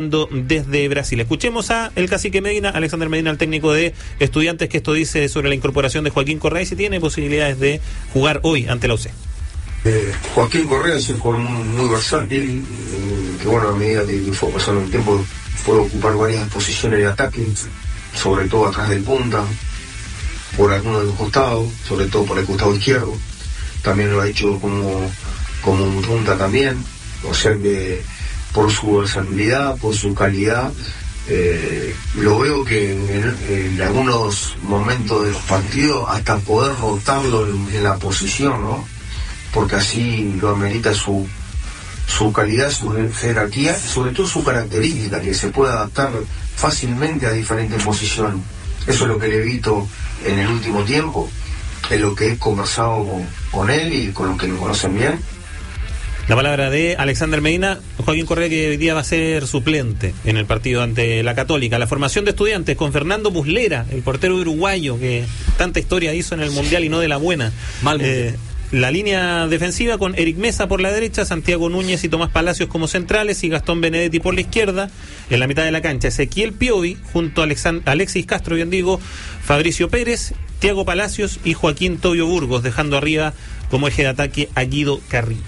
desde Brasil. Escuchemos a el cacique Medina, Alexander Medina, el técnico de Estudiantes, que esto dice sobre la incorporación de Joaquín Correa y si tiene posibilidades de jugar hoy ante la UC. Joaquín Correa es un jugador muy versátil, que bueno, a medida que fue pasando el tiempo puede ocupar varias posiciones de ataque, sobre todo atrás del punta, por alguno de los costados, sobre todo por el costado izquierdo. También lo ha hecho como un punta también, o sea que por su versatilidad, por su calidad, lo veo que en algunos momentos de los partidos hasta poder rotarlo en la posición, ¿no? Porque así lo amerita su calidad, su jerarquía, sobre todo su característica, que se puede adaptar fácilmente a diferentes posiciones. Eso es lo que le he visto en el último tiempo, es lo que he conversado con él y con los que lo conocen bien. La palabra de Alexander Medina. Joaquín Correa, que hoy día va a ser suplente en el partido ante la Católica. La formación de Estudiantes con Fernando Muslera, el portero uruguayo que tanta historia hizo en el Mundial y no de la buena. La línea defensiva con Eric Mesa por la derecha, Santiago Núñez y Tomás Palacios como centrales y Gastón Benedetti por la izquierda. En la mitad de la cancha, Ezequiel Piovi junto a Alexis Castro, bien digo, Fabricio Pérez, Thiago Palacios y Joaquín Tobio Burgos, dejando arriba como eje de ataque a Guido Carrillo.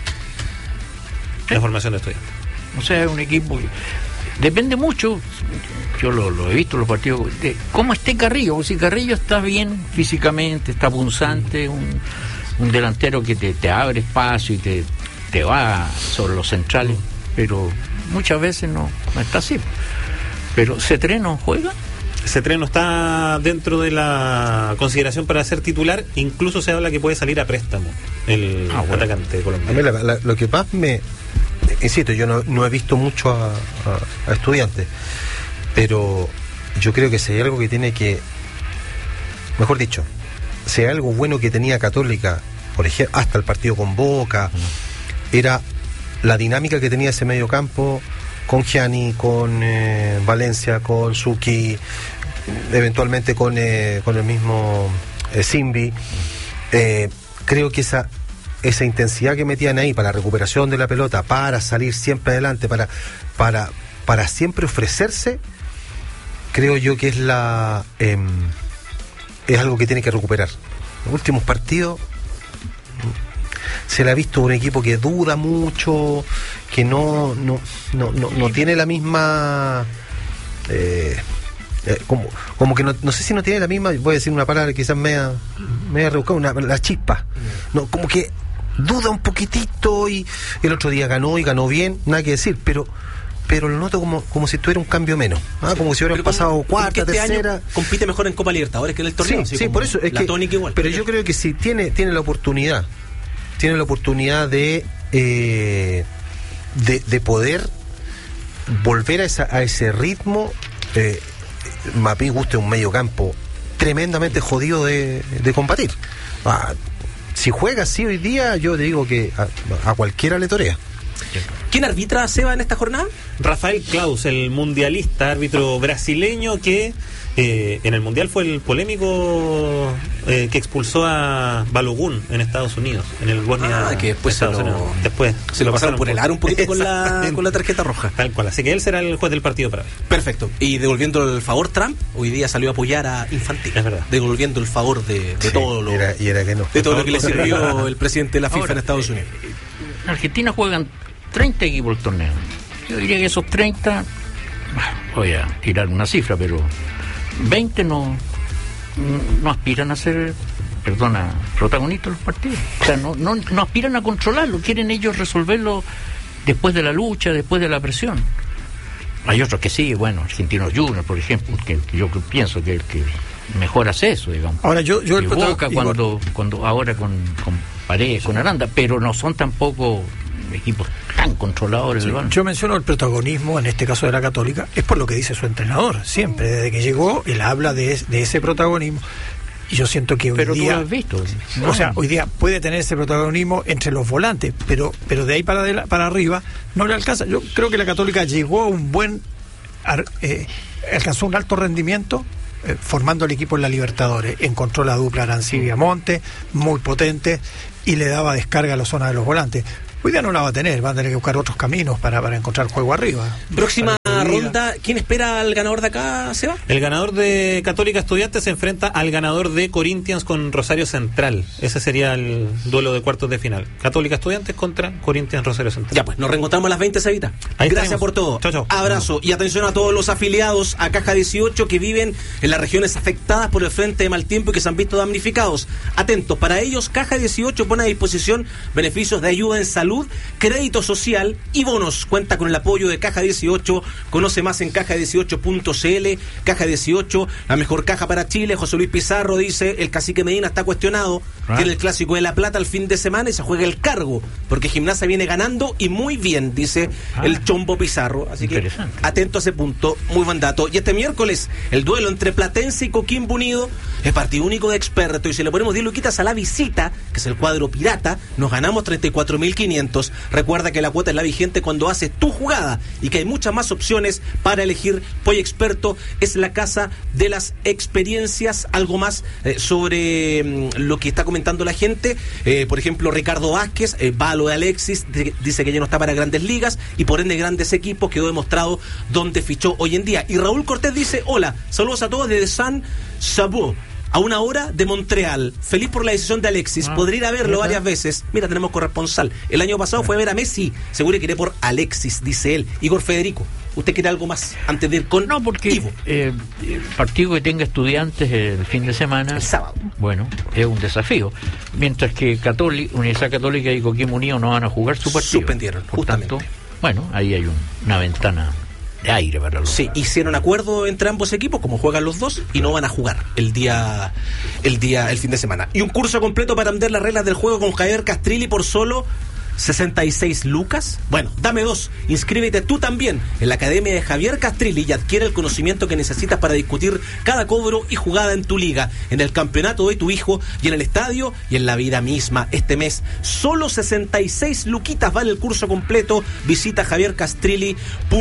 La formación de Estudiantes. O sea, es un equipo que depende mucho, yo lo he visto en los partidos, de cómo esté Carrillo. O si Carrillo está bien físicamente, está punzante, un delantero que te abre espacio y te va sobre los centrales, pero muchas veces no está así. Pero ¿Cetreno juega? Cetreno está dentro de la consideración para ser titular, incluso se habla que puede salir a préstamo el atacante colombiano. A mí lo que más insisto, yo no he visto mucho a Estudiantes, pero yo creo que si hay algo que tiene que, mejor dicho, si hay algo bueno que tenía Católica, por ejemplo, hasta el partido con Boca, era la dinámica que tenía ese medio campo con Gianni, con Valencia, con Suki, eventualmente con el mismo Simbi. Creo que esa intensidad que metían ahí para la recuperación de la pelota, para salir siempre adelante, para siempre ofrecerse, creo yo que es algo que tiene que recuperar. Los últimos partidos se le ha visto un equipo que duda mucho, que no tiene la misma como que no sé si no tiene la misma, voy a decir una palabra quizás media rebuscada, la chispa, no, como que duda un poquitito, y el otro día ganó bien, nada que decir, pero lo noto como si tuviera un cambio menos, como si hubieran pasado cuarta, tercera. Año compite mejor en Copa Libertadores que en el torneo. Sí, por eso es la tónica igual. Pero yo creo que si tiene la oportunidad de poder volver a ese ritmo. Mapí gusta un medio campo tremendamente jodido de combatir. Si juega así hoy día, yo te digo que a cualquiera le torea. ¿Quién arbitra, Seba, en esta jornada? Rafael Claus, el mundialista, árbitro brasileño que en el mundial fue el polémico que expulsó a Balogun en Estados Unidos, en el Bosnia. Que después se lo pasaron por el aro un poquito con la tarjeta roja. Tal cual, así que él será el juez del partido para hoy. Perfecto. Y devolviendo el favor, Trump hoy día salió a apoyar a Infantino. Es verdad. Devolviendo el favor de todo lo que le sirvió el presidente de la FIFA en Estados Unidos. En Argentina juegan 30 equipos el torneo. Yo diría que esos 30, voy a tirar una cifra, pero 20 no aspiran a ser, protagonistas de los partidos. O sea, no aspiran a controlarlo, quieren ellos resolverlo después de la lucha, después de la presión. Hay otros que sí, Argentinos Juniors, por ejemplo, que yo pienso que el que mejor hace eso, digamos. Ahora yo el Boca cuando ahora con Paredes, con Aranda, pero no son tampoco equipos tan controladores. Sí, yo menciono el protagonismo, en este caso de la Católica, es por lo que dice su entrenador. Siempre, desde que llegó, él habla de ese protagonismo. Y yo siento que hoy día... Pero tú lo has visto. O sea, hoy día puede tener ese protagonismo entre los volantes, pero de ahí para arriba no le alcanza. Yo creo que la Católica llegó a un alcanzó un alto rendimiento formando el equipo en la Libertadores. Encontró la dupla Arancibia-Monte, muy potente, y le daba descarga a la zona de los volantes. Hoy día no la va a tener, va a tener que buscar otros caminos para encontrar juego arriba. Próxima Última ronda, ¿quién espera al ganador de acá, Seba? El ganador de Católica Estudiantes se enfrenta al ganador de Corinthians con Rosario Central. Ese sería el duelo de cuartos de final. Católica Estudiantes contra Corinthians Rosario Central. Ya pues, nos reencontramos a las 20, Sevita. Gracias por todo. Chau, chau. Abrazo y atención a todos los afiliados a Caja 18 que viven en las regiones afectadas por el frente de mal tiempo y que se han visto damnificados. Atentos, para ellos Caja 18 pone a disposición beneficios de ayuda en salud, crédito social y bonos. Cuenta con el apoyo de Caja 18. Conoce más en caja18.cl. Caja 18, la mejor caja para Chile. José Luis Pizarro dice: el Cacique Medina está cuestionado. Tiene el clásico de La Plata el fin de semana y se juega el cargo, porque Gimnasia viene ganando y muy bien, dice el Chombo Pizarro. Así que atento a ese punto, muy buen dato. Y este miércoles, el duelo entre Platense y Coquimbo Unido es partido único de experto. Y si le ponemos 10 luquitas a la visita, que es el cuadro pirata, nos ganamos 34.500. Recuerda que la cuota es la vigente cuando haces tu jugada y que hay muchas más opciones para elegir. Poy Experto es la casa de las experiencias. Algo más sobre lo que está comentando la gente. Por ejemplo, Ricardo Vázquez va a lo de Alexis, dice que ya no está para grandes ligas y por ende grandes equipos. Quedó demostrado dónde fichó hoy en día. Y Raúl Cortés dice: hola, saludos a todos desde San Sabó, a una hora de Montreal. Feliz por la decisión de Alexis. Podría ir a verlo varias veces. Mira, tenemos corresponsal. El año pasado fue a ver a Messi. Seguro que iré por Alexis, dice él. Igor Federico, ¿usted quiere algo más antes de ir con No, porque Ivo? El partido que tenga Estudiantes el fin de semana, el sábado, bueno, es un desafío. Mientras que Universidad Católica y Coquimbo Unido no van a jugar su partido. Suspendieron, por justamente. tanto, bueno, ahí hay una ventana de aire para los. Sí, hicieron acuerdo entre ambos equipos, como juegan los dos, y no van a jugar el fin de semana. Y un curso completo para aprender las reglas del juego con Javier Castrilli por solo 66 lucas. Bueno, dame dos. Inscríbete tú también en la Academia de Javier Castrilli y adquiere el conocimiento que necesitas para discutir cada cobro y jugada en tu liga, en el campeonato de tu hijo y en el estadio y en la vida misma. Este mes, solo 66 luquitas vale el curso completo. Visita javiercastrilli.cl.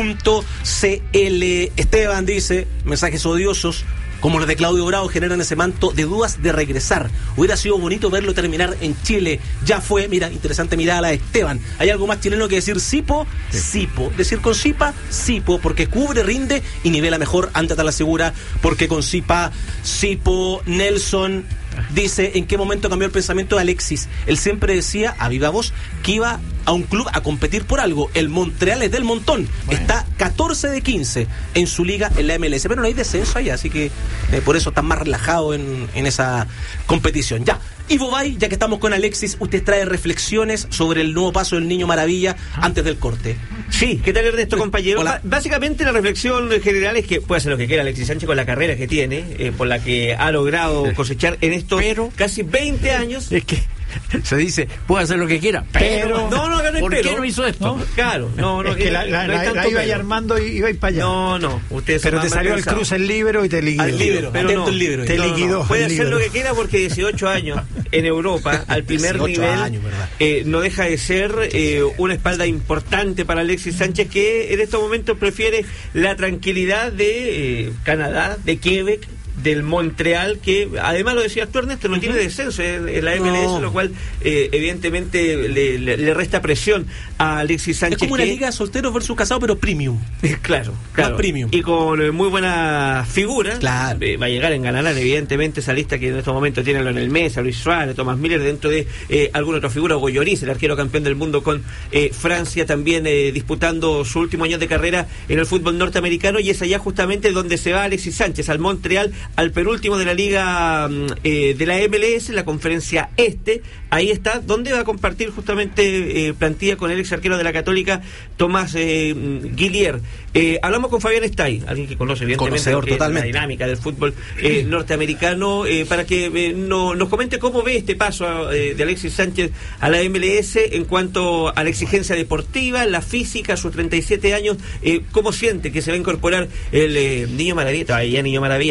Esteban dice: mensajes odiosos como los de Claudio Bravo generan ese manto de dudas de regresar. Hubiera sido bonito verlo terminar en Chile. Ya fue. Mira, interesante mirada la de Esteban. ¿Hay algo más chileno que decir Sipo? Sí. Sipo. Decir con Sipa, Sipo, porque cubre, rinde y nivela mejor. Ándate a la segura, porque con Sipa, Sipo. Nelson dice: ¿en qué momento cambió el pensamiento de Alexis? Él siempre decía, a viva voz, que iba a un club a competir por algo. El Montreal es del montón. Bueno. Está 14 de 15 en su liga en la MLS, pero no hay descenso allá, así que por eso está más relajado en esa competición. Ya, Ivo Bay, ya que estamos con Alexis, usted trae reflexiones sobre el nuevo paso del Niño Maravilla antes del corte. Sí, ¿qué tal, Ernesto, compañero? Hola. Básicamente la reflexión general es que puede hacer lo que quiera Alexis Sánchez con la carrera que tiene, por la que ha logrado cosechar en estos casi 20 años. Es que se dice, puede hacer lo que quiera, pero no, ¿por pero, qué no hizo esto? ¿no? Claro, no, es que la iba ahí armando y iba a ir para allá. No, ustedes pero te salió el cruce el líbero y te liquidó. Al líbero, pero atento no, el líbero. Te liquidó. Puede hacer lo que quiera porque 18 años en Europa, al primer nivel, no deja de ser una espalda importante para Alexis Sánchez, que en estos momentos prefiere la tranquilidad de Canadá, de Quebec, del Montreal, que además lo decías tú, Ernesto, no tiene descenso en la MLS, lo cual evidentemente le resta presión a Alexis Sánchez. Es como una liga de solteros versus casados, pero premium. Claro. Más premium. Y con muy buena figura. Claro. Va a llegar a enganar evidentemente esa lista que en estos momentos tiene Lionel Messi, Luis Suárez, Thomas Müller, dentro de alguna otra figura, Hugo Lloris, el arquero campeón del mundo con Francia, también disputando su último año de carrera en el fútbol norteamericano, y es allá justamente donde se va Alexis Sánchez, al Montreal, al penúltimo de la liga de la MLS, la conferencia este. Ahí está, donde va a compartir justamente plantilla con el ex arquero de la Católica, Tomás Guillier. Hablamos con Fabián Stay, alguien que conoce evidentemente la dinámica del fútbol norteamericano, para que nos comente cómo ve este paso de Alexis Sánchez a la MLS en cuanto a la exigencia deportiva, la física, sus 37 años, cómo siente que se va a incorporar el Niño Maravilla, todavía Niño Maravilla, Alexis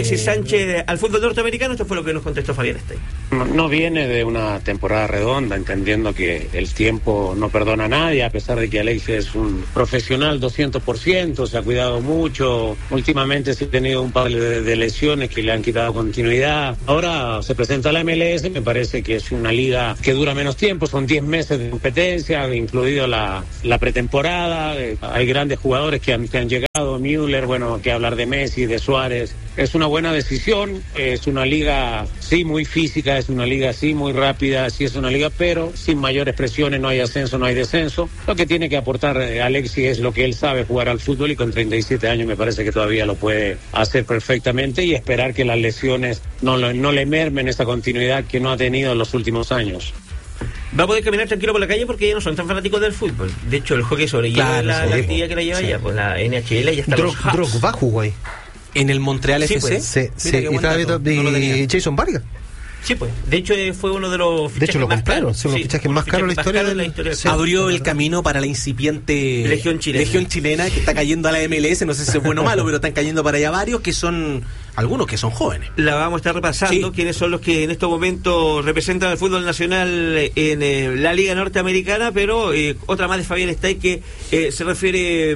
Alexis Sánchez al fútbol norteamericano? Esto fue lo que nos contestó Fabián Stein. No viene de una temporada redonda, entendiendo que el tiempo no perdona a nadie, a pesar de que Alexis es un profesional 200%, se ha cuidado mucho. Últimamente se ha tenido un par de lesiones que le han quitado continuidad. Ahora se presenta la MLS, me parece que es una liga que dura menos tiempo, son 10 meses de competencia, incluido la pretemporada. Hay grandes jugadores que han llegado, Müller, bueno, que hablar de Messi, de Suárez. Es una buena decisión, es una liga, sí, muy física, es una liga, sí, muy rápida, sí es una liga, pero sin mayores presiones, no hay ascenso, no hay descenso. Lo que tiene que aportar Alexis es lo que él sabe, jugar al fútbol, y con 37 años me parece que todavía lo puede hacer perfectamente, y esperar que las lesiones no le mermen esa continuidad que no ha tenido en los últimos años. Va a poder caminar tranquilo por la calle porque ya no son tan fanáticos del fútbol. De hecho, el hockey sobre hielo, Claro, la sí, actividad que la lleva ya, pues la NHL ya está los Habs. Drogba jugó ahí. En el Montreal Sí, FC. pues. Sí, Mira sí. qué Y buen dato, no lo tenía. Jason Vargas. Sí, pues. De hecho, fue uno de los De hecho, lo más compraron. caros. Son los fichajes más caros de la historia. Sí. Abrió el camino para la incipiente Legión chilena que está cayendo a la MLS. No sé si es bueno o malo, pero están cayendo para allá varios que son, algunos que son jóvenes. La vamos a estar repasando, Sí. quiénes son los que en estos momentos representan al fútbol nacional en la Liga Norteamericana, pero otra más de Fabián Stein que se refiere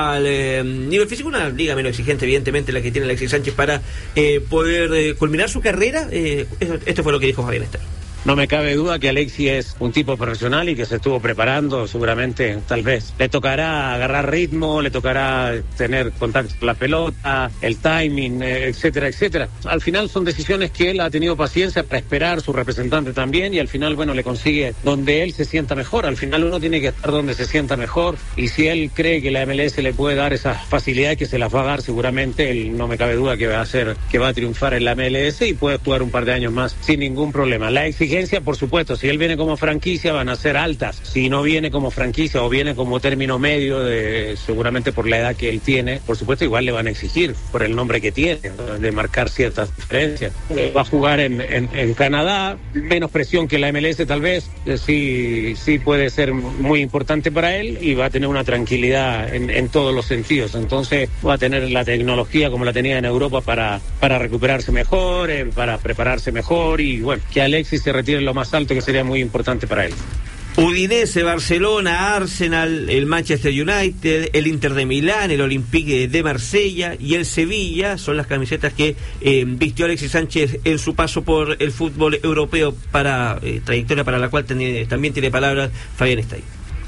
al nivel físico, una liga menos exigente, evidentemente, la que tiene Alexis Sánchez para poder culminar su carrera. Esto fue lo que dijo Fabián Stein. No me cabe duda que Alexis es un tipo profesional y que se estuvo preparando, seguramente, tal vez. Le tocará agarrar ritmo, le tocará tener contacto con la pelota, el timing, etcétera, etcétera. Al final son decisiones que él ha tenido paciencia para esperar, su representante también, y al final, bueno, le consigue donde él se sienta mejor. Al final uno tiene que estar donde se sienta mejor, y si él cree que la MLS le puede dar esas facilidades, que se las va a dar seguramente, él no me cabe duda que va a triunfar en la MLS y puede jugar un par de años más sin ningún problema. La exigencia, por supuesto, si él viene como franquicia van a ser altas. Si no viene como franquicia o viene como término medio, seguramente por la edad que él tiene, por supuesto igual le van a exigir por el nombre que tiene, de marcar ciertas diferencias. Va a jugar en Canadá, menos presión que la MLS tal vez, sí puede ser muy importante para él, y va a tener una tranquilidad en todos los sentidos. Entonces va a tener la tecnología como la tenía en Europa para recuperarse mejor, para prepararse mejor, y bueno, que Alexis se retire en lo más alto, que sería muy importante para él. Udinese, Barcelona, Arsenal, el Manchester United, el Inter de Milán, el Olympique de Marsella y el Sevilla son las camisetas que vistió Alexis Sánchez en su paso por el fútbol europeo, para trayectoria para la cual también tiene palabras Fabián Stein.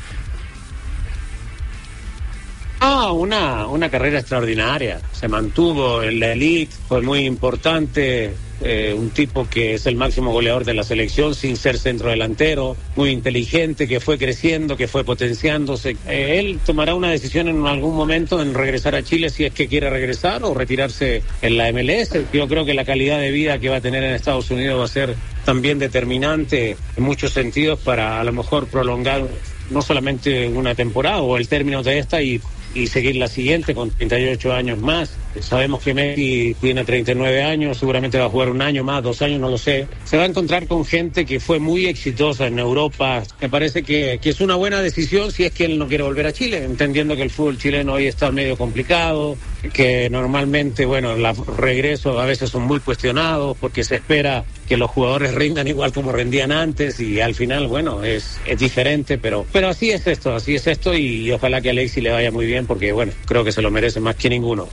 Una carrera extraordinaria. Se mantuvo en la elite, fue muy importante. Un tipo que es el máximo goleador de la selección sin ser centrodelantero, muy inteligente, que fue creciendo, que fue potenciándose. Él tomará una decisión en algún momento en regresar a Chile, si es que quiere regresar, o retirarse en la MLS. Yo creo que la calidad de vida que va a tener en Estados Unidos va a ser también determinante en muchos sentidos para a lo mejor prolongar no solamente una temporada o el término de esta y seguir la siguiente con 38 años más. Sabemos que Messi tiene 39 años, seguramente va a jugar un año más, 2 años, no lo sé. Se va a encontrar con gente que fue muy exitosa en Europa. Me parece que es una buena decisión si es que él no quiere volver a Chile, entendiendo que el fútbol chileno hoy está medio complicado, que normalmente, bueno, los regresos a veces son muy cuestionados porque se espera que los jugadores rindan igual como rendían antes, y al final, bueno, es diferente, pero así es esto, y ojalá que a Alexis le vaya muy bien, porque, bueno, creo que se lo merece más que ninguno.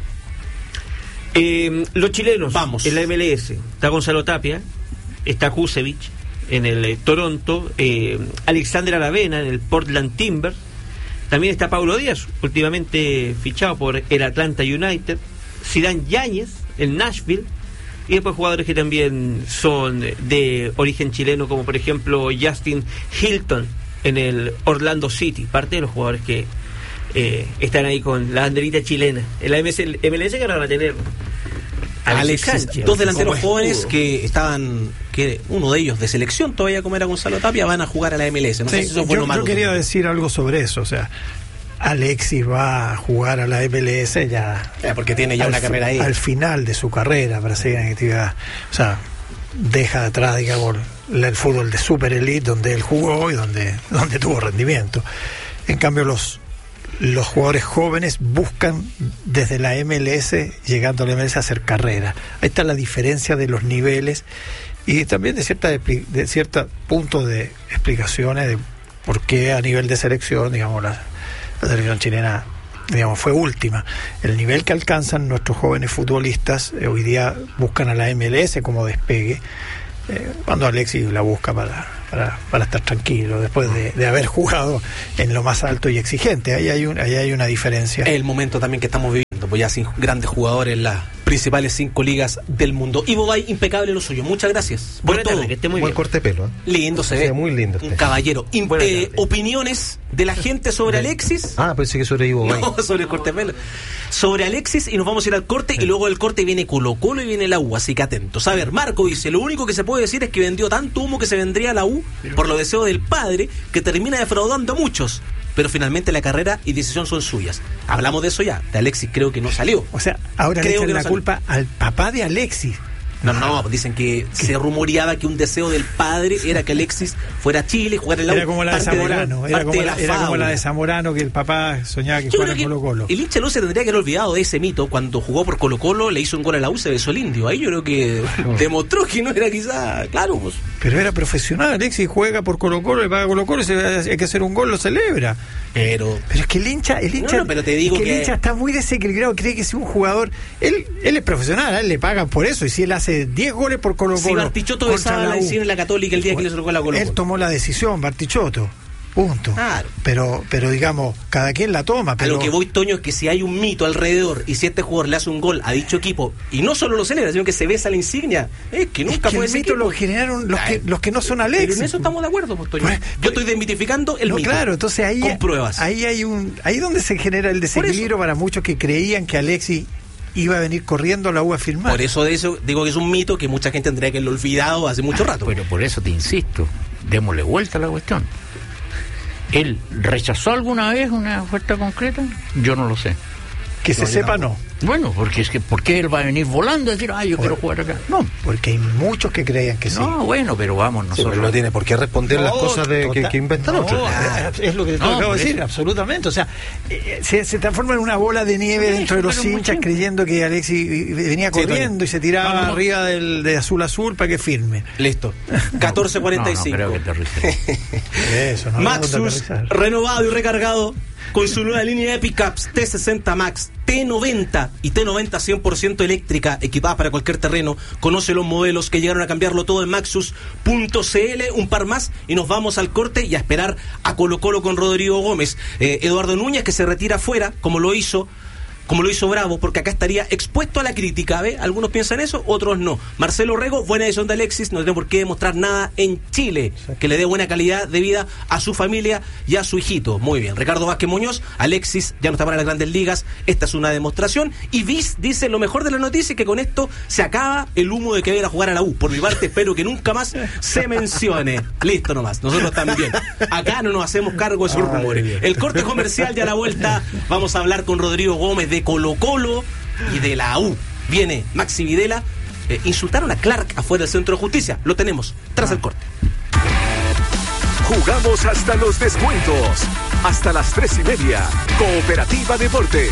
Los chilenos, Vamos. en la MLS, está Gonzalo Tapia, está Kusevich en el Toronto, Alexander Aravena en el Portland Timbers, también está Paulo Díaz, últimamente fichado por el Atlanta United, Zidane Yáñez en Nashville, y después jugadores que también son de origen chileno, como por ejemplo Justin Hilton en el Orlando City, parte de los jugadores que están ahí con la banderita chilena. En la MLS que ahora van a tener Alexis Sánchez, dos delanteros como jóvenes escudo. que estaban, que uno de ellos de selección todavía, como era Gonzalo Tapia, van a jugar a la MLS. No sé si eso es bueno o malo. Yo quería decir algo sobre eso, o sea, Alexis va a jugar a la MLS ya porque tiene ya una carrera ahí. al final de su carrera para seguir en actividad, o sea, deja atrás, digamos, el fútbol de super elite donde él jugó y donde tuvo rendimiento. En cambio, los jugadores jóvenes buscan desde la MLS, llegando a la MLS, a hacer carrera. Ahí está la diferencia de los niveles y también de cierto punto de explicaciones de por qué a nivel de selección, digamos, la selección chilena, digamos, fue última. El nivel que alcanzan nuestros jóvenes futbolistas hoy día buscan a la MLS como despegue, cuando Alexis la busca para estar tranquilo después de haber jugado en lo más alto y exigente. Ahí hay una diferencia. El momento también que estamos viviendo, pues ya sin grandes jugadores en las principales 5 ligas del mundo. Ivo Bay, impecable lo suyo. Muchas gracias por todo. Que esté muy Buen bien. corte de pelo, ¿eh? Lindo se ve. Muy lindo. Un caballero. Opiniones de la gente sobre Alexis. Pensé que sobre Ivo Bay. No, sobre el corte de pelo. Sobre Alexis, y nos vamos a ir al corte, y luego del corte viene Colo-Colo y viene la U, así que atentos. A ver, Marco dice, lo único que se puede decir es que vendió tanto humo que se vendría a la U por los deseos del padre, que termina defraudando a muchos. Pero finalmente la carrera y decisión son suyas. Hablamos de eso ya. De Alexis creo que no salió. O sea, ahora le echan la culpa al papá de Alexis. No, dicen que se rumoreaba que un deseo del padre era que Alexis fuera a Chile, jugara en la U. Era como la de Zamorano, era como la de Zamorano, que el papá soñaba que jugara en Colo-Colo. El hincha no se tendría que haber olvidado de ese mito. Cuando jugó por Colo-Colo, le hizo un gol a la U y se besó el indio. Ahí yo creo que demostró que no era quizá, claro, pues. Pero era profesional, Alexis juega por Colo-Colo, le paga Colo-Colo, hay que hacer un gol, lo celebra. Pero es que el hincha pero te digo que el hincha está muy desequilibrado, cree que si un jugador, él es profesional, a él le pagan por eso, y si él hace 10 goles por Colo-Colo. Si Bartichotto besaba la decisión en la Católica el día que le sacó la Colo-Colo. Él tomó la decisión, Bartichotto. Punto. Claro. Pero digamos, cada quien la toma. Pero a lo que voy, Toño, es que si hay un mito alrededor y si este jugador le hace un gol a dicho equipo y no solo lo celebra, sino que se besa la insignia, es que nunca fue ese mito equipo. Lo generaron los que no son Alexis. Pero en eso estamos de acuerdo, pues, Toño. Yo estoy desmitificando el mito. Claro, entonces ahí con pruebas. Ahí donde se genera el desequilibrio para muchos que creían que Alexis iba a venir corriendo a la U a firmar. Por eso digo que es un mito que mucha gente tendría que haberlo olvidado hace mucho rato. Pero por eso te insisto, démosle vuelta a la cuestión. ¿Él rechazó alguna vez una oferta concreta? Yo no lo sé. Que se sepa, no. Bueno, porque es que ¿por qué él va a venir volando a decir, yo quiero jugar acá? No, porque hay muchos que creían que sí. No, bueno, pero vamos nosotros. Pero no tiene por qué responder las cosas que inventan otros. Es lo que te acabo de decir, absolutamente. O sea, se transforma en una bola de nieve dentro de los hinchas, creyendo que Alexis venía corriendo y se tiraba arriba de azul para que firme. Listo. 14:45. No creo que te ríes. Eso, no. Maxus, renovado y recargado con su nueva línea de pickups T60 Max, T90 y T90 100% eléctrica, equipadas para cualquier terreno. Conoce los modelos que llegaron a cambiarlo todo en Maxus.cl. Un par más y nos vamos al corte y a esperar a Colo-Colo con Rodrigo Gómez. Eduardo Núñez, que se retira fuera, como lo hizo Bravo, porque acá estaría expuesto a la crítica, ¿ve? Algunos piensan eso, otros no. Marcelo Rego, buena decisión de Alexis, no tiene por qué demostrar nada en Chile, que le dé buena calidad de vida a su familia y a su hijito. Muy bien. Ricardo Vázquez Muñoz, Alexis ya no está para las grandes ligas, esta es una demostración. Y Viz dice, lo mejor de la noticia es que con esto se acaba el humo de que va a ir a jugar a la U. Por mi parte, espero que nunca más se mencione. Listo nomás, nosotros también. Acá no nos hacemos cargo de sus rumores. El corte comercial ya a la vuelta, vamos a hablar con Rodrigo Gómez de Colo-Colo y de la U. Viene Maxi Videla. Insultaron a Clark afuera del Centro de Justicia. Lo tenemos tras el corte. Jugamos hasta los descuentos. Hasta las 3:30. Cooperativa Deportes.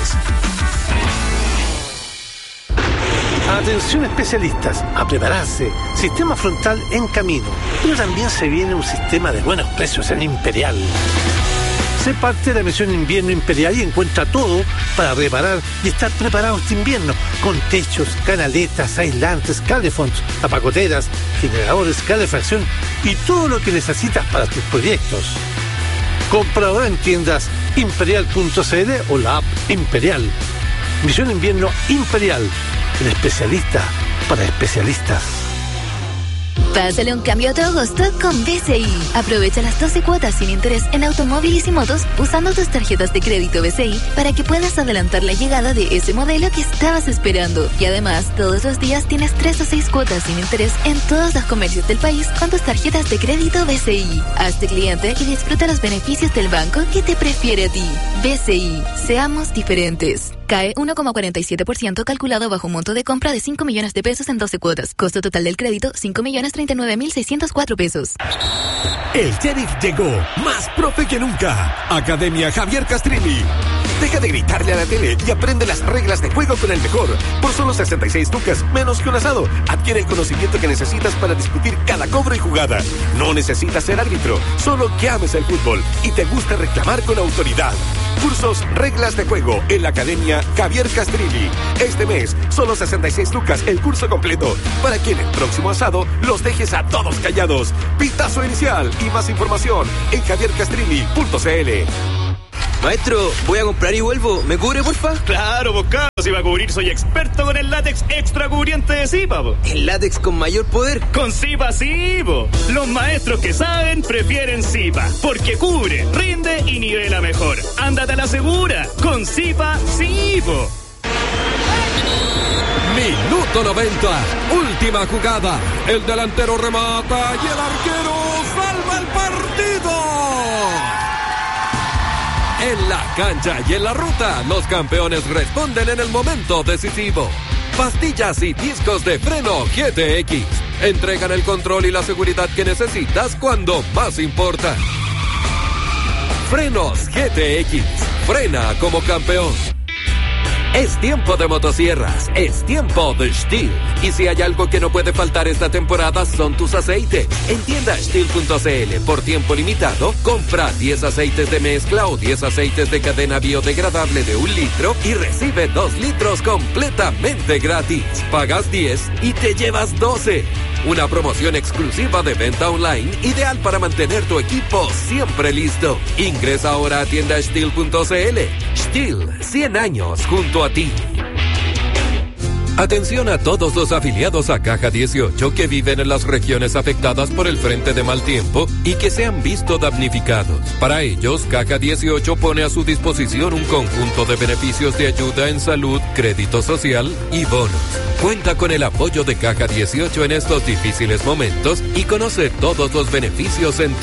Atención especialistas, a prepararse. Sistema frontal en camino. Pero también se viene un sistema de buenos precios en Imperial. Sé parte de la misión Invierno Imperial y encuentra todo para reparar y estar preparado este invierno, con techos, canaletas, aislantes, calefonds, tapacoteras, generadores, calefacción y todo lo que necesitas para tus proyectos. Compra ahora en tiendas imperial.cl o la app Imperial. Misión Invierno Imperial, el especialista para especialistas. Pásale un cambio a tu agosto con BCI. Aprovecha las 12 cuotas sin interés en automóviles y motos usando tus tarjetas de crédito BCI para que puedas adelantar la llegada de ese modelo que estabas esperando. Y además, todos los días tienes 3 o 6 cuotas sin interés en todos los comercios del país con tus tarjetas de crédito BCI. Hazte cliente y disfruta los beneficios del banco que te prefiere a ti. BCI. Seamos diferentes. Cae 1,47% calculado bajo un monto de compra de 5 millones de pesos en 12 cuotas. Costo total del crédito, 5.039.604 pesos. El Sheriff llegó, más profe que nunca. Academia Javier Castrilli. Deja de gritarle a la tele y aprende las reglas de juego con el mejor. Por solo 66 lucas, menos que un asado. Adquiere el conocimiento que necesitas para discutir cada cobro y jugada. No necesitas ser árbitro, solo que ames el fútbol y te gusta reclamar con autoridad. Cursos Reglas de Juego en la Academia Javier Castrilli. Este mes, solo 66 lucas el curso completo, para que en el próximo asado los dejes a todos callados. Pitazo inicial y más información en javiercastrilli.cl. Maestro, voy a comprar y vuelvo. ¿Me cubre, porfa? Claro, bocado. Si va a cubrir, soy experto con el látex extra cubriente de Zipa, po. ¿El látex con mayor poder? Con Zipa, sí, po. Los maestros que saben prefieren Zipa, porque cubre, rinde y nivela mejor. Ándate a la segura. Con Zipa, sí, po. Minuto 90, última jugada. El delantero remata y el arquero salva el partido. En la cancha y en la ruta, los campeones responden en el momento decisivo. Pastillas y discos de freno GTX entregan el control y la seguridad que necesitas cuando más importa. Frenos GTX, frena como campeón. Es tiempo de motosierras, es tiempo de Stihl. Y si hay algo que no puede faltar esta temporada son tus aceites. En tienda Stihl.cl, por tiempo limitado, compra 10 aceites de mezcla o 10 aceites de cadena biodegradable de 1 litro y recibe 2 litros completamente gratis. Pagas 10 y te llevas 12. Una promoción exclusiva de venta online, ideal para mantener tu equipo siempre listo. Ingresa ahora a tienda Stihl.cl. Stihl, 100 años junto a ti. Atención a todos los afiliados a Caja 18 que viven en las regiones afectadas por el frente de mal tiempo y que se han visto damnificados. Para ellos, Caja 18 pone a su disposición un conjunto de beneficios de ayuda en salud, crédito social y bonos. Cuenta con el apoyo de Caja 18 en estos difíciles momentos y conoce todos los beneficios en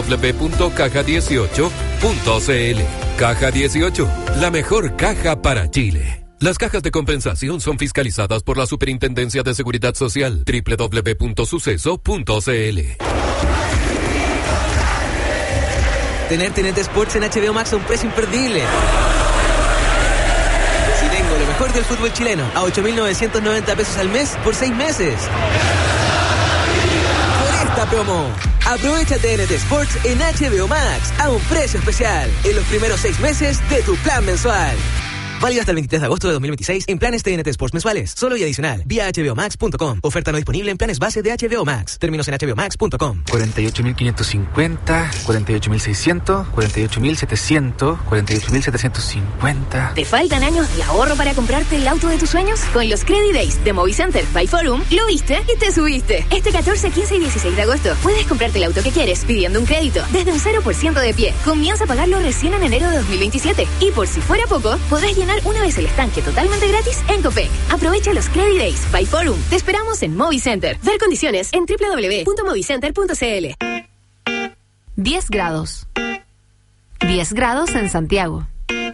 www.caja18.cl. Caja 18, la mejor caja para Chile. Las cajas de compensación son fiscalizadas por la Superintendencia de Seguridad Social. www.suceso.cl. Tener TNT Sports en HBO Max a un precio imperdible. Si tengo lo mejor del fútbol chileno a 8.990 pesos al mes por 6 meses. Por esta promo, aprovecha TNT Sports en HBO Max a un precio especial en los primeros 6 meses de tu plan mensual. Válido hasta el 23 de agosto de 2026 en planes TNT Sports mensuales. Solo y adicional. Vía hbomax.com. Oferta no disponible en planes base de HBO Max. Términos en hbomax.com. 48.550, 48.600, 48.700, 48.750. ¿Te faltan años de ahorro para comprarte el auto de tus sueños? Con los Credit Days de Movicenter by Forum, lo viste y te subiste. Este 14, 15 y 16 de agosto puedes comprarte el auto que quieres pidiendo un crédito desde un 0% de pie. Comienza a pagarlo recién en enero de 2027. Y por si fuera poco, podrás llenar una vez el estanque totalmente gratis en Copec. Aprovecha los Credit Days by Forum. Te esperamos en Movicenter. Ver condiciones en www.movicenter.cl. 10 grados. 10 grados en Santiago.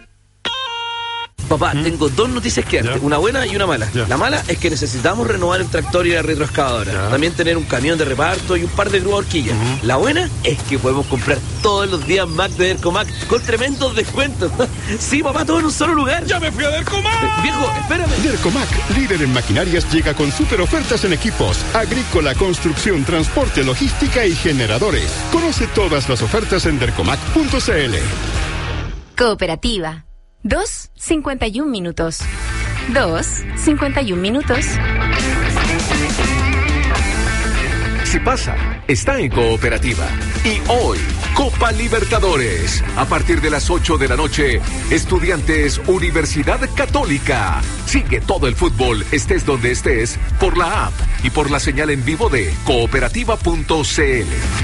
Papá, tengo 2 noticias que darte, una buena y una mala. La mala es que necesitamos renovar el tractor y la retroexcavadora. También tener un camión de reparto y un par de grúas horquillas. La buena es que podemos comprar todos los días Mac de Dercomac con tremendos descuentos. Sí, papá, todo en un solo lugar. ¡Ya me fui a Dercomac! Viejo, espérame. Dercomac, líder en maquinarias, llega con super ofertas en equipos, agrícola, construcción, transporte, logística y generadores. Conoce todas las ofertas en dercomac.cl. Cooperativa. 2:51 minutos. 2:51 minutos. Si pasa, está en Cooperativa. Y hoy, Copa Libertadores. A partir de las 8 de la noche, Estudiantes Universidad Católica. Sigue todo el fútbol, estés donde estés, por la app y por la señal en vivo de cooperativa.cl.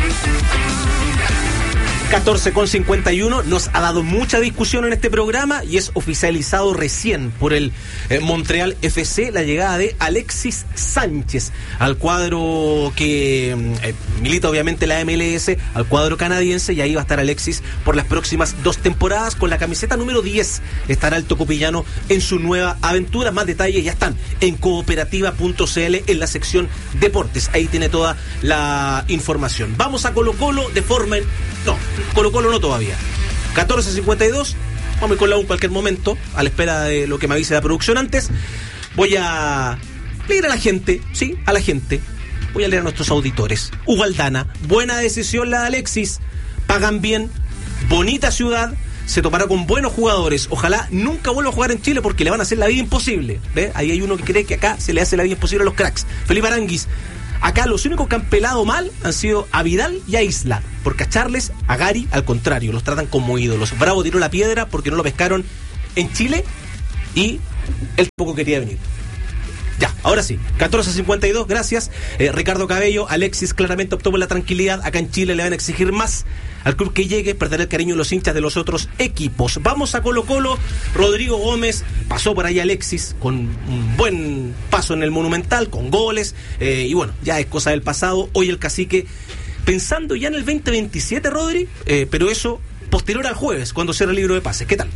14:51, nos ha dado mucha discusión en este programa y es oficializado recién por el Montreal FC la llegada de Alexis Sánchez al cuadro que milita obviamente la MLS, al cuadro canadiense, y ahí va a estar Alexis por las próximas 2 temporadas con la camiseta número 10. Estará el tocopillano en su nueva aventura. Más detalles ya están en cooperativa.cl en la sección deportes, ahí tiene toda la información. Vamos a Colo Colo de forma... No, Colo Colo no todavía. 14:52, vamos a ir con la U en cualquier momento, a la espera de lo que me avise la producción. Antes, voy a leer a la gente, sí, a la gente. Voy a leer a nuestros auditores. Hugo Aldana, buena decisión la de Alexis. Pagan bien, bonita ciudad, se topará con buenos jugadores. Ojalá nunca vuelva a jugar en Chile porque le van a hacer la vida imposible. ¿Ve? Ahí hay uno que cree que acá se le hace la vida imposible a los cracks. Felipe Aranguis, acá los únicos que han pelado mal han sido a Vidal y a Isla. Por cacharles, a Gary, al contrario, los tratan como ídolos. Bravo tiró la piedra porque no lo pescaron en Chile y él tampoco quería venir. Ya, ahora sí, 14:52, gracias. Ricardo Cabello, Alexis claramente optó por la tranquilidad. Acá en Chile le van a exigir más al club que llegue, perderá el cariño de los hinchas de los otros equipos. Vamos a Colo Colo. Rodrigo Gómez pasó por ahí Alexis con un buen paso en el Monumental, con goles, y bueno, ya es cosa del pasado. Hoy el Cacique pensando ya en el 2027, Rodri, pero eso posterior al jueves, cuando cierra el libro de pases. ¿Qué tal?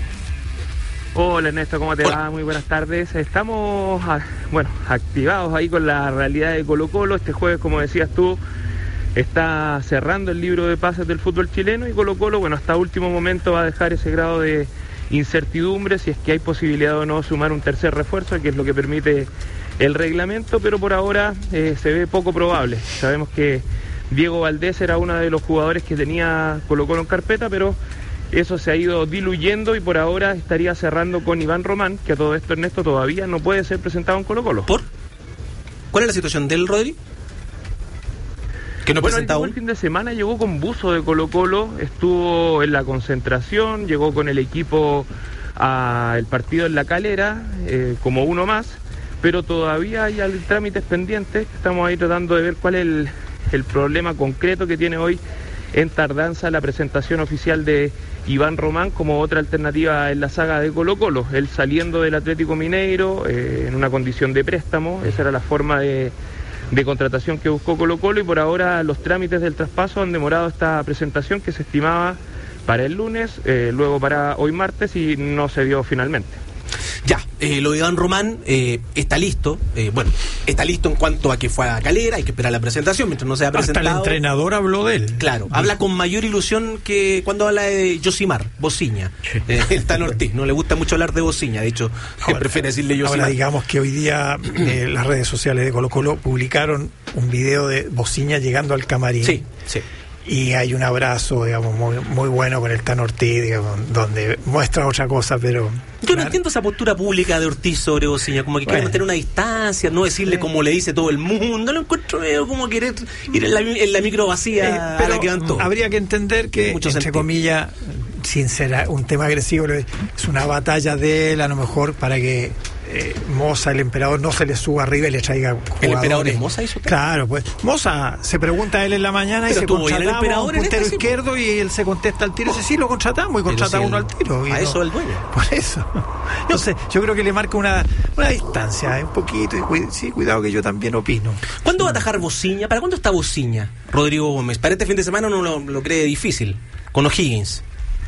Hola Ernesto, ¿cómo te va? Muy buenas tardes. Estamos, activados ahí con la realidad de Colo Colo. Este jueves, como decías tú, está cerrando el libro de pases del fútbol chileno y Colo Colo, hasta último momento va a dejar ese grado de incertidumbre si es que hay posibilidad o no sumar un tercer refuerzo, que es lo que permite el reglamento, pero por ahora se ve poco probable. Sabemos que Diego Valdés era uno de los jugadores que tenía Colo Colo en carpeta, pero eso se ha ido diluyendo y por ahora estaría cerrando con Iván Román, que a todo esto, Ernesto, todavía no puede ser presentado en Colo Colo. ¿Por? ¿Cuál es la situación del Rodri? ¿Que no presentado? El fin de semana llegó con buzo de Colo Colo, estuvo en la concentración, llegó con el equipo al partido en La Calera, como uno más, pero todavía hay trámites pendientes. Estamos ahí tratando de ver cuál es el problema concreto que tiene hoy en tardanza la presentación oficial de Iván Román como otra alternativa en la saga de Colo Colo. Él saliendo del Atlético Mineiro en una condición de préstamo, esa era la forma de contratación que buscó Colo Colo y por ahora los trámites del traspaso han demorado esta presentación que se estimaba para el lunes, luego para hoy martes y no se dio finalmente. Ya, lo de Iván Román está listo. Está listo en cuanto a que fue a Calera, hay que esperar la presentación mientras no sea presentado. Hasta el entrenador habló de él. Claro, habla con mayor ilusión que cuando habla de Josimar, Bociña. El Tan Ortiz, no le gusta mucho hablar de Bociña, de hecho, prefiere decirle Josimar. Ahora digamos que hoy día las redes sociales de Colo Colo publicaron un video de Bociña llegando al camarín. Sí. Y hay un abrazo, digamos, muy bueno con el Tan Ortiz, digamos, donde muestra otra cosa, pero... Yo no entiendo esa postura pública de Ortiz sobre Bociña, como que quiere mantener una distancia, no decirle como le dice todo el mundo, lo encuentro medio como querer ir en la micro vacía pero a la que van todos. Habría que entender que, entre comillas, sin ser un tema agresivo, es una batalla de él, a lo mejor, para que Moza, el emperador, no se le suba arriba y le traiga jugadores. ¿El emperador es Moza? Claro, pues Moza se pregunta a él en la mañana y se contratamos a un puntero izquierdo y él se contesta al tiro, dice sí, lo contratamos y contrata uno al tiro. A eso el dueño. Por eso. No sé, yo creo que le marca una distancia, un poquito, y cuidado que yo también opino. ¿Cuándo va a atajar Bociña? ¿Para cuándo está Bociña, Rodrigo Gómez? Para este fin de semana no lo cree difícil, con O'Higgins.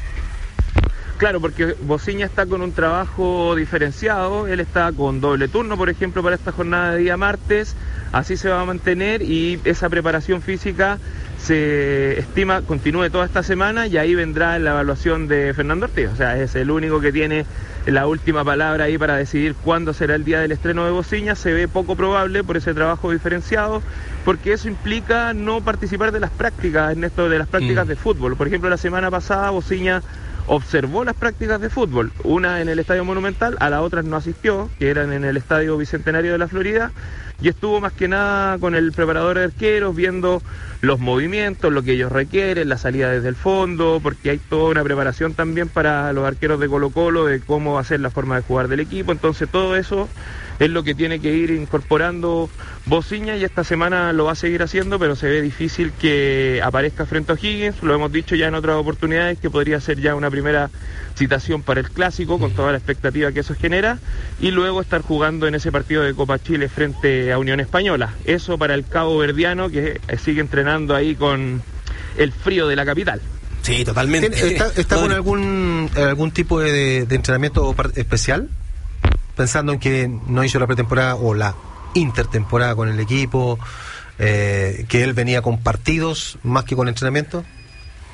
Claro, porque Bociña está con un trabajo diferenciado, él está con doble turno, por ejemplo, para esta jornada de día martes, así se va a mantener y esa preparación física se estima continúe toda esta semana y ahí vendrá la evaluación de Fernando Ortiz, o sea, es el único que tiene la última palabra ahí para decidir cuándo será el día del estreno de Bociña. Se ve poco probable por ese trabajo diferenciado, porque eso implica no participar de las prácticas, de las prácticas de fútbol. Por ejemplo, la semana pasada Bociña observó las prácticas de fútbol, una en el Estadio Monumental, a las otras no asistió, que eran en el Estadio Bicentenario de la Florida, y estuvo más que nada con el preparador de arqueros, viendo los movimientos, lo que ellos requieren, la salida desde el fondo, porque hay toda una preparación también para los arqueros de Colo Colo, de cómo va a ser la forma de jugar del equipo, entonces todo eso es lo que tiene que ir incorporando Bociña y esta semana lo va a seguir haciendo, pero se ve difícil que aparezca frente a O'Higgins, lo hemos dicho ya en otras oportunidades, que podría ser ya una primera citación para el Clásico, con toda la expectativa que eso genera, y luego estar jugando en ese partido de Copa Chile frente a Unión Española. Eso para el Cabo Verdiano, que sigue entrenando ahí con el frío de la capital. Sí, totalmente. ¿Está con algún tipo de entrenamiento especial? Pensando en que no hizo la pretemporada o la intertemporada con el equipo, que él venía con partidos más que con entrenamiento.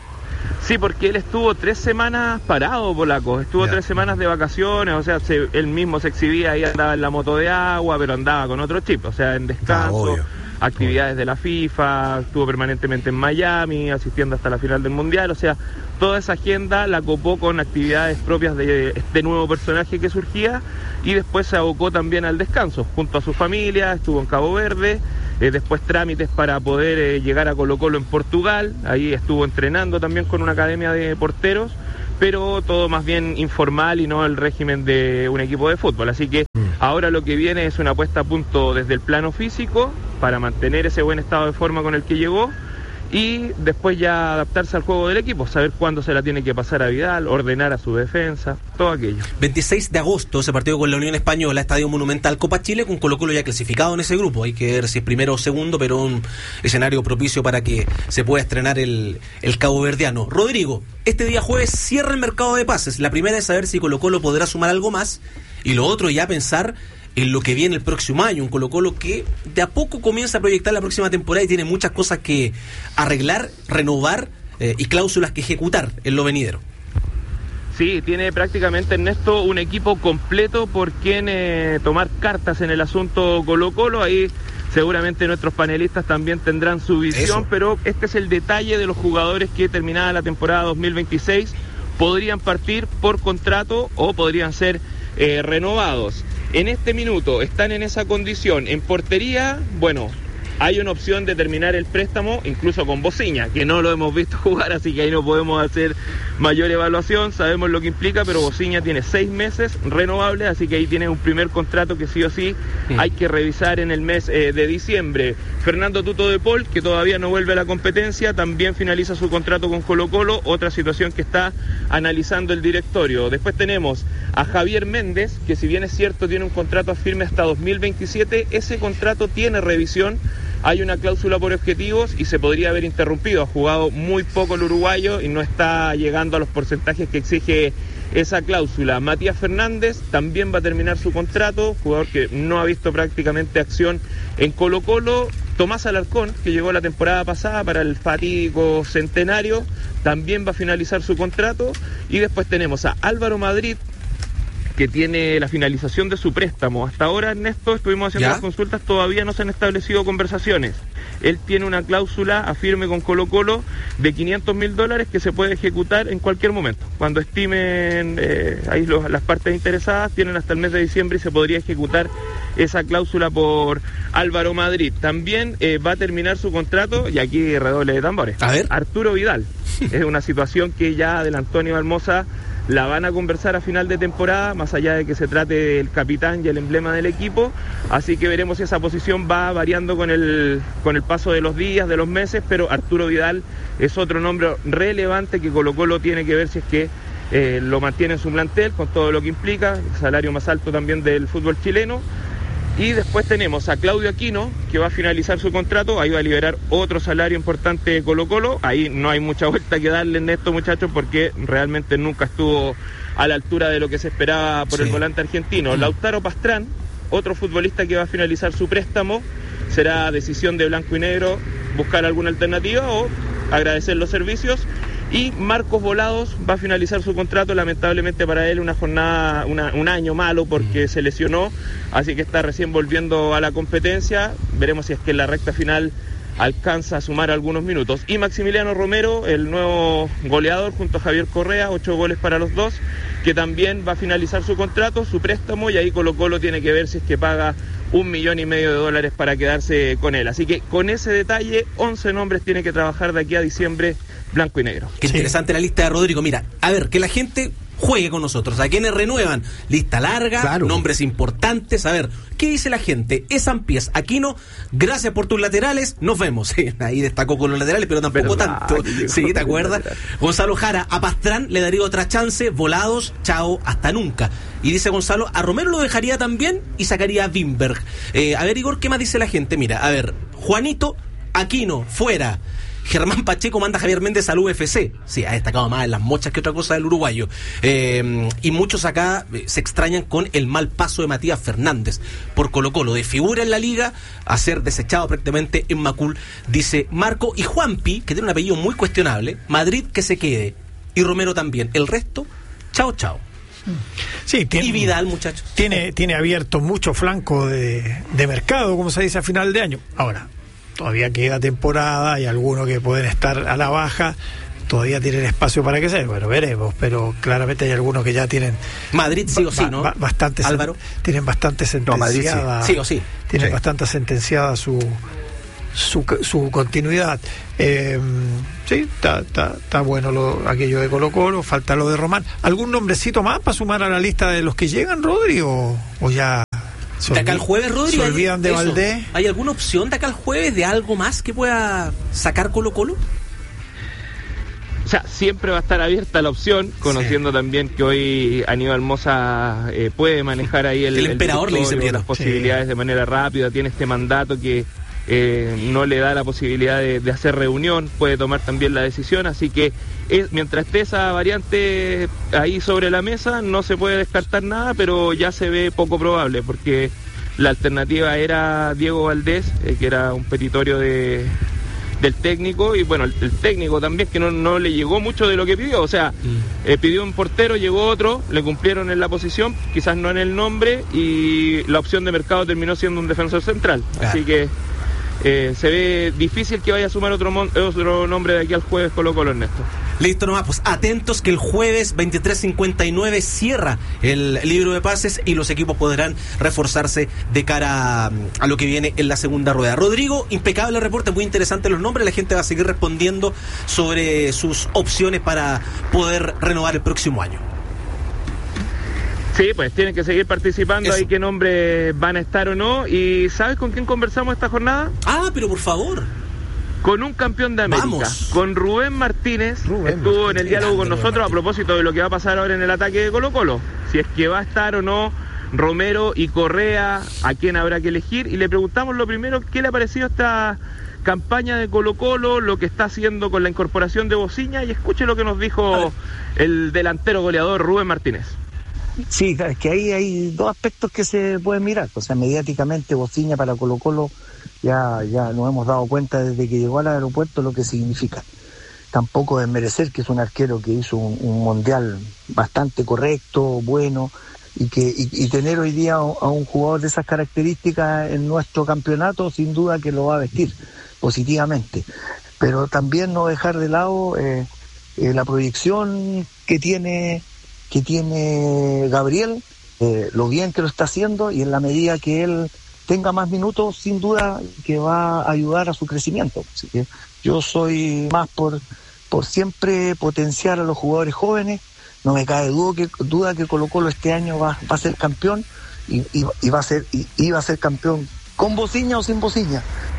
Sí, porque él estuvo 3 semanas parado, polaco. Estuvo 3 semanas de vacaciones, o sea, él mismo se exhibía ahí, andaba en la moto de agua, pero andaba con otro chip, o sea, en descanso, actividades de la FIFA, estuvo permanentemente en Miami, asistiendo hasta la final del Mundial, o sea, toda esa agenda la copó con actividades propias de este nuevo personaje que surgía, y después se abocó también al descanso, junto a su familia, estuvo en Cabo Verde. Después trámites para poder llegar a Colo-Colo en Portugal, ahí estuvo entrenando también con una academia de porteros, pero todo más bien informal y no el régimen de un equipo de fútbol, así que ahora lo que viene es una puesta a punto desde el plano físico para mantener ese buen estado de forma con el que llegó, y después ya adaptarse al juego del equipo, saber cuándo se la tiene que pasar a Vidal, ordenar a su defensa, todo aquello. 26 de agosto, ese partido con la Unión Española, Estadio Monumental, Copa Chile, con Colo-Colo ya clasificado en ese grupo. Hay que ver si es primero o segundo, pero un escenario propicio para que se pueda estrenar el caboverdiano. Rodrigo, este día jueves cierra el mercado de pases. La primera es saber si Colo-Colo podrá sumar algo más, y lo otro ya pensar en lo que viene el próximo año, un Colo-Colo que de a poco comienza a proyectar la próxima temporada y tiene muchas cosas que arreglar, renovar y cláusulas que ejecutar en lo venidero. Sí, tiene prácticamente, Ernesto, un equipo completo por quien tomar cartas en el asunto Colo-Colo. Ahí seguramente nuestros panelistas también tendrán su visión, pero este es el detalle de los jugadores que terminada la temporada 2026 podrían partir por contrato o podrían ser renovados. En este minuto están en esa condición. En portería, bueno, hay una opción de terminar el préstamo, incluso con Bociña, que no lo hemos visto jugar, así que ahí no podemos hacer mayor evaluación, sabemos lo que implica, pero Bociña tiene 6 meses renovables, así que ahí tiene un primer contrato que sí o sí hay que revisar en el mes de diciembre. Fernando Tuto de Paul, que todavía no vuelve a la competencia, también finaliza su contrato con Colo-Colo, otra situación que está analizando el directorio. Después tenemos a Javier Méndez, que si bien es cierto tiene un contrato firme hasta 2027, ese contrato tiene revisión. Hay una cláusula por objetivos y se podría haber interrumpido. Ha jugado muy poco el uruguayo y no está llegando a los porcentajes que exige esa cláusula. Matías Fernández también va a terminar su contrato, jugador que no ha visto prácticamente acción en Colo-Colo. Tomás Alarcón, que llegó la temporada pasada para el fatídico centenario, también va a finalizar su contrato. Y después tenemos a Álvaro Madrid, que tiene la finalización de su préstamo. Hasta ahora, Ernesto, estuvimos haciendo las consultas, todavía no se han establecido conversaciones. Él tiene una cláusula a firme con Colo-Colo de $500.000 que se puede ejecutar en cualquier momento. Cuando estimen ahí las partes interesadas, tienen hasta el mes de diciembre y se podría ejecutar esa cláusula por Álvaro Madrid. También va a terminar su contrato, y aquí redoble de tambores, Arturo Vidal. Es una situación que ya adelantó Aníbal Mosa, la van a conversar a final de temporada, más allá de que se trate del capitán y el emblema del equipo, así que veremos si esa posición va variando con el paso de los días, de los meses, pero Arturo Vidal es otro nombre relevante que Colo-Colo tiene que ver si es que lo mantiene en su plantel, con todo lo que implica, el salario más alto también del fútbol chileno. Y después tenemos a Claudio Aquino, que va a finalizar su contrato, ahí va a liberar otro salario importante de Colo-Colo, ahí no hay mucha vuelta que darle en esto, muchachos, porque realmente nunca estuvo a la altura de lo que se esperaba por el volante argentino. Lautaro Pastrán, otro futbolista que va a finalizar su préstamo, será decisión de blanco y negro buscar alguna alternativa o agradecer los servicios. Y Marcos Volados va a finalizar su contrato, lamentablemente para él una jornada, un año malo porque se lesionó, así que está recién volviendo a la competencia. Veremos si es que en la recta final alcanza a sumar algunos minutos. Y Maximiliano Romero, el nuevo goleador junto a Javier Correa, 8 goles para los dos, que también va a finalizar su contrato, su préstamo, y ahí Colo-Colo tiene que ver si es que paga $1,5 millones para quedarse con él. Así que con ese detalle, 11 nombres tiene que trabajar de aquí a diciembre, blanco y negro. Qué interesante la lista de Rodrigo. Mira, a ver, que la gente juegue con nosotros. ¿A quiénes renuevan? Lista larga, nombres importantes. A ver, ¿qué dice la gente? Esampiés, Aquino, gracias por tus laterales, nos vemos. Sí, ahí destacó con los laterales, pero tampoco tanto. Sí, ¿te acuerdas? Gonzalo Jara, a Pastrán le daría otra chance. Volados, chao, hasta nunca. Y dice Gonzalo, a Romero lo dejaría también y sacaría a Wimberg. A ver, Igor, ¿qué más dice la gente? Mira, a ver, Juanito, Aquino, fuera. Germán Pacheco manda a Javier Méndez al UFC. Sí, ha destacado más en las mochas que otra cosa del uruguayo. Y muchos acá se extrañan con el mal paso de Matías Fernández por Colo-Colo, de figura en la liga a ser desechado prácticamente en Macul, dice Marco. Y Juanpi, que tiene un apellido muy cuestionable, Madrid que se quede, y Romero también. El resto, chao, chao. Sí, y Vidal, muchachos. Tiene abierto mucho flanco de mercado, como se dice, a final de año. Ahora, todavía queda temporada, hay algunos que pueden estar a la baja, todavía tienen espacio para que sea, bueno, veremos, pero claramente hay algunos que ya tienen Madrid sí o sí, ¿no? Bastante, Álvaro. Tienen bastante sentenciada. No, Madrid sí. Sí o sí. Tienen bastante sentenciada su continuidad. Sí, está bueno aquello de Colo-Colo, falta lo de Román. ¿Algún nombrecito más para sumar a la lista de los que llegan, Rodri, o ya de acá al jueves, Rodri? ¿Se olvidan de Valdés? ¿Hay alguna opción de acá al jueves de algo más que pueda sacar Colo-Colo? O sea, siempre va a estar abierta la opción, conociendo también que hoy Aníbal Mosa puede manejar ahí el emperador, le dice las posibilidades de manera rápida, tiene este mandato que no le da la posibilidad de hacer reunión, puede tomar también la decisión, así que mientras esté esa variante ahí sobre la mesa no se puede descartar nada, pero ya se ve poco probable, porque la alternativa era Diego Valdés, que era un petitorio del técnico, y bueno, el técnico también que no le llegó mucho de lo que pidió, o sea, pidió un portero, llegó otro, le cumplieron en la posición, quizás no en el nombre, y la opción de mercado terminó siendo un defensor central, así que se ve difícil que vaya a sumar otro nombre de aquí al jueves Colo-Colo, Ernesto. Listo nomás, pues atentos que el jueves 23:59 cierra el libro de pases y los equipos podrán reforzarse de cara a lo que viene en la segunda rueda. Rodrigo, impecable reporte, muy interesante los nombres, la gente va a seguir respondiendo sobre sus opciones para poder renovar el próximo año. Sí, pues tienen que seguir participando. Eso. Ahí qué nombres van a estar o no. ¿Y sabes con quién conversamos esta jornada? Ah, pero por favor. Con un campeón de América. Vamos. Con Rubén Martínez. Estuvo en el diálogo con nosotros a propósito de lo que va a pasar ahora en el ataque de Colo-Colo. Si es que va a estar o no Romero y Correa, a quién habrá que elegir. Y le preguntamos lo primero, ¿qué le ha parecido esta campaña de Colo-Colo, lo que está haciendo con la incorporación de Bociña? Y escuche lo que nos dijo el delantero goleador Rubén Martínez. Sí, es que ahí hay dos aspectos que se pueden mirar. O sea, mediáticamente Bociña para Colo-Colo ya nos hemos dado cuenta desde que llegó al aeropuerto lo que significa. Tampoco desmerecer que es un arquero que hizo un mundial bastante correcto, bueno, y tener hoy día a un jugador de esas características en nuestro campeonato, sin duda que lo va a vestir positivamente. Pero también no dejar de lado la proyección que tiene Gabriel, lo bien que lo está haciendo, y en la medida que él tenga más minutos, sin duda que va a ayudar a su crecimiento. Así que yo soy más por siempre potenciar a los jugadores jóvenes. No me cabe duda que Colo-Colo este año va a ser campeón y va a ser campeón con Bociña o sin Bociña.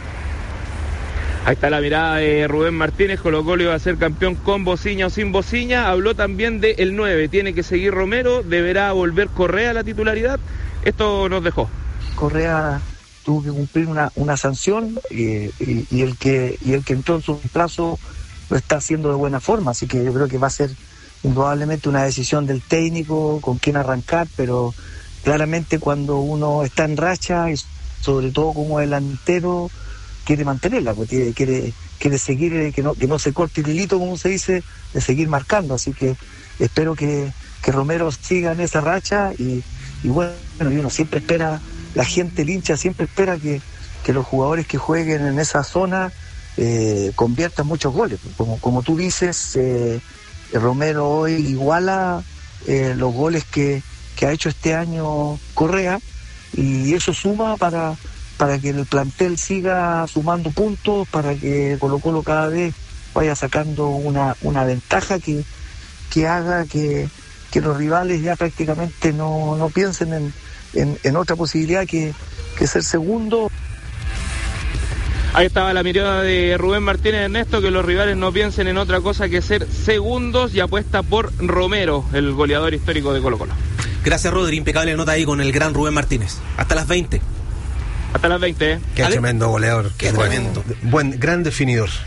Ahí está la mirada de Rubén Martínez. Colo-Colo iba a ser campeón con Bociña o sin Bociña. Habló también del 9. Tiene que seguir Romero. Deberá volver Correa a la titularidad. Esto nos dejó. Correa tuvo que cumplir una sanción y el que entró en su plazo lo está haciendo de buena forma. Así que yo creo que va a ser indudablemente una decisión del técnico con quién arrancar, pero claramente cuando uno está en racha, y sobre todo como delantero, quiere mantenerla, porque quiere seguir, que no se corte el hilito, como se dice, de seguir marcando. Así que espero que Romero siga en esa racha y bueno, y uno siempre espera, la gente, el hincha siempre espera que los jugadores que jueguen en esa zona conviertan muchos goles. Como tú dices, Romero hoy iguala los goles que ha hecho este año Correa, y eso suma para que el plantel siga sumando puntos, para que Colo-Colo cada vez vaya sacando una ventaja que haga que los rivales ya prácticamente no piensen en otra posibilidad que ser segundo. Ahí estaba la mirada de Rubén Martínez, Ernesto, que los rivales no piensen en otra cosa que ser segundos, y apuesta por Romero, el goleador histórico de Colo-Colo. Gracias, Rodri, impecable nota ahí con el gran Rubén Martínez. Hasta las 20. Hasta las 20, Qué tremendo goleador. Qué tremendo. Gran definidor.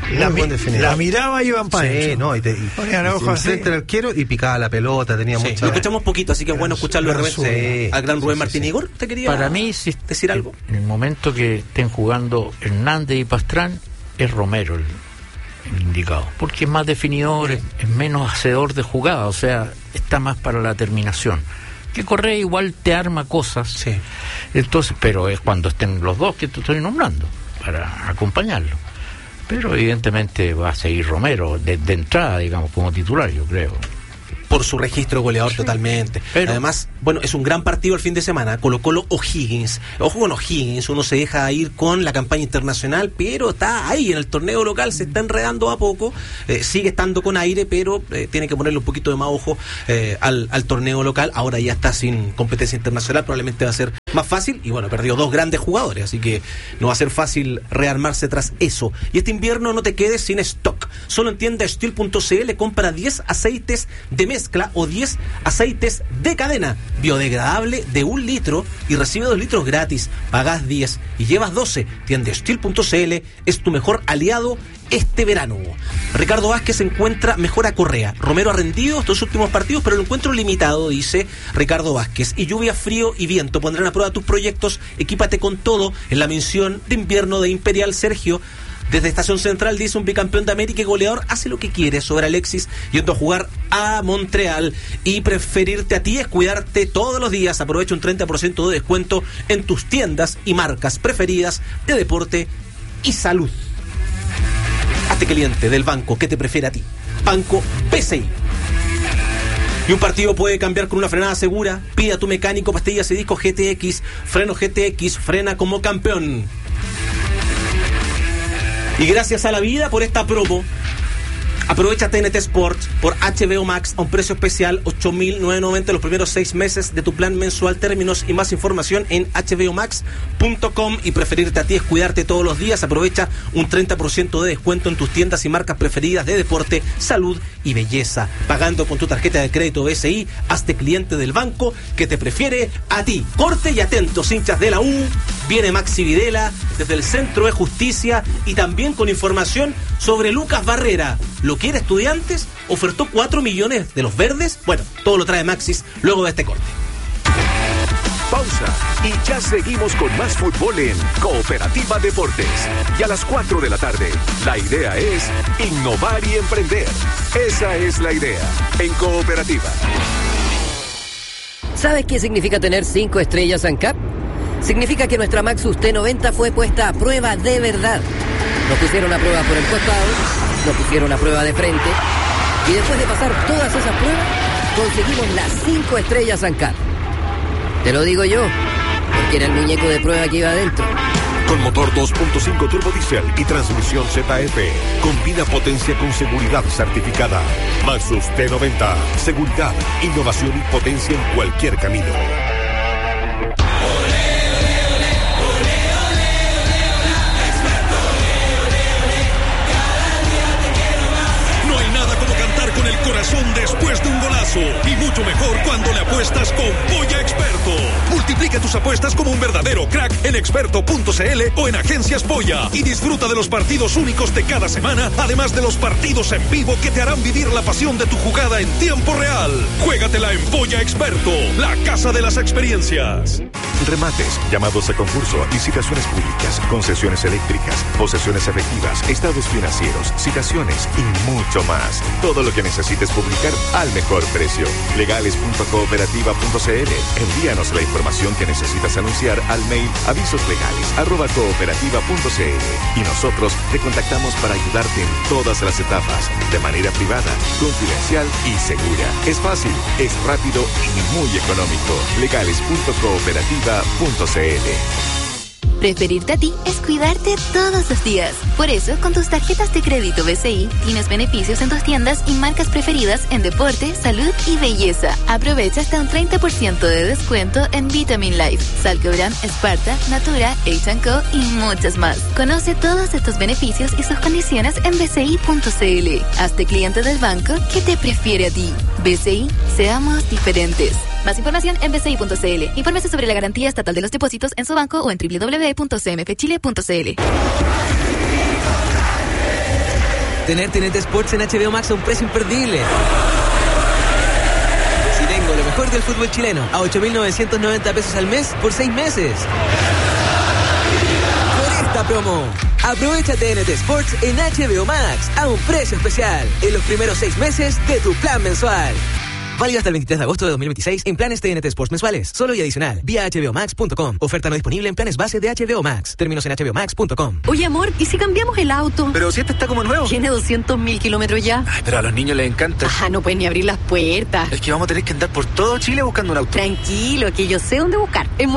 La miraba y iban para sí, no, y ponían ojos así. Frente al arquero y picaba la pelota, tenía mucha... Lo escuchamos poquito, así que es bueno escucharlo de repente al gran Rubén Martín. Igor, ¿te quería para mí, decir algo? En el momento que estén jugando Hernández y Pastrán, es Romero el indicado, porque es más definidor, es menos hacedor de jugada, o sea, está más para la terminación. Que Correa igual te arma cosas, sí. Entonces, pero es cuando estén los dos que te estoy nombrando, para acompañarlo. Pero evidentemente va a seguir Romero de entrada, digamos, como titular, yo creo. Por su registro goleador, sí. Totalmente. Pero, además, bueno, es un gran partido el fin de semana. Colo-Colo O'Higgins. Ojo con O'Higgins, uno se deja ir con la campaña internacional, pero está ahí en el torneo local, se está enredando a poco, sigue estando con aire, pero tiene que ponerle un poquito de más ojo al torneo local. Ahora ya está sin competencia internacional, probablemente va a ser más fácil, y bueno, perdió 2 grandes jugadores, así que no va a ser fácil rearmarse tras eso. Y este invierno no te quedes sin stock. Solo en tienda Steel.cl compra 10 aceites de mezcla o 10 aceites de cadena biodegradable de 1 litro y recibe 2 litros gratis. Pagás 10 y llevas 12. Tienda Steel.cl es tu mejor aliado este verano. Ricardo Vázquez encuentra mejor a Correa. Romero ha rendido estos últimos partidos, pero el encuentro limitado, dice Ricardo Vázquez. Y lluvia, frío y viento pondrán a prueba tus proyectos. Equípate con todo en la mención de invierno de Imperial. Sergio, desde Estación Central, dice: un bicampeón de América y goleador hace lo que quiere sobre Alexis yendo a jugar a Montreal. Y preferirte a ti es cuidarte todos los días. Aprovecha un 30% de descuento en tus tiendas y marcas preferidas de deporte y salud. Hazte cliente del banco que te prefiere a ti. Banco BCI. Y un partido puede cambiar con una frenada segura. Pide a tu mecánico pastillas y discos GTX. Freno GTX, frena como campeón. Y gracias a la vida por esta promo. Aprovecha TNT Sports por HBO Max a un precio especial, 8.990 los primeros 6 meses de tu plan mensual. Términos y más información en hbomax.com. Y preferirte a ti es cuidarte todos los días. Aprovecha un 30% de descuento en tus tiendas y marcas preferidas de deporte, salud y belleza. Pagando con tu tarjeta de crédito BCI, hazte cliente del banco que te prefiere a ti. Corte y atentos, hinchas de la U. Viene Maxi Videla desde el Centro de Justicia y también con información sobre Lucas Barrera. ¿Lo quiere Estudiantes? ¿Ofertó 4 millones de los verdes? Bueno, todo lo trae Maxis luego de este corte. Pausa y ya seguimos con más fútbol en Cooperativa Deportes. Y a las 4 de la tarde, la idea es innovar y emprender. Esa es la idea en Cooperativa. ¿Sabes qué significa tener 5 estrellas ANCAP? Significa que nuestra Maxus T90 fue puesta a prueba de verdad. Nos pusieron a prueba por el costado, nos pusieron a prueba de frente, y después de pasar todas esas pruebas, conseguimos las 5 estrellas ANCAP. Te lo digo yo, porque era el muñeco de prueba que iba adentro. Con motor 2.5 turbodiesel y transmisión ZF, combina potencia con seguridad certificada. Maxus T90, seguridad, innovación y potencia en cualquier camino. Corazón después de un golazo, y mucho mejor cuando le apuestas con Polla Experto. Multiplica tus apuestas como un verdadero crack en experto.cl o en Agencias Polla y disfruta de los partidos únicos de cada semana, además de los partidos en vivo que te harán vivir la pasión de tu jugada en tiempo real. Juégatela en Polla Experto, la casa de las experiencias. Remates, llamados a concurso, licitaciones públicas, concesiones eléctricas, posesiones efectivas, estados financieros, citaciones y mucho más. Todo lo que necesites publicar al mejor precio. Legales.cooperativa.cl. Envíanos la información que necesitas anunciar al mail avisoslegales@cooperativa.cl y nosotros te contactamos para ayudarte en todas las etapas, de manera privada, confidencial y segura. Es fácil, es rápido y muy económico. Legales.cooperativa.cl. Preferirte a ti es cuidarte todos los días. Por eso, con tus tarjetas de crédito BCI, tienes beneficios en tus tiendas y marcas preferidas en deporte, salud y belleza. Aprovecha hasta un 30% de descuento en Vitamin Life, Salcobran, Sparta, Natura, H&Co y muchas más. Conoce todos estos beneficios y sus condiciones en bci.cl. Hazte cliente del banco que te prefiere a ti. BCI, seamos diferentes. Más información en bci.cl. Infórmese sobre la garantía estatal de los depósitos en su banco o en www.cmfchile.cl. Tener TNT Sports en HBO Max a un precio imperdible. Si tengo lo mejor del fútbol chileno a 8.990 pesos al mes por 6 meses. Por esta promo, aprovecha TNT Sports en HBO Max a un precio especial en los primeros 6 meses de tu plan mensual. Válido hasta el 23 de agosto de 2026 en planes TNT Sports mensuales, solo y adicional, vía hbomax.com. Oferta no disponible en planes base de HBO Max. Términos en hbomax.com. Oye, amor, ¿y si cambiamos el auto? Pero si este está como nuevo. Tiene 200.000 kilómetros ya. Ay, pero a los niños les encanta. Ah, no pueden ni abrir las puertas. Es que vamos a tener que andar por todo Chile buscando un auto. Tranquilo, que yo sé dónde buscar. En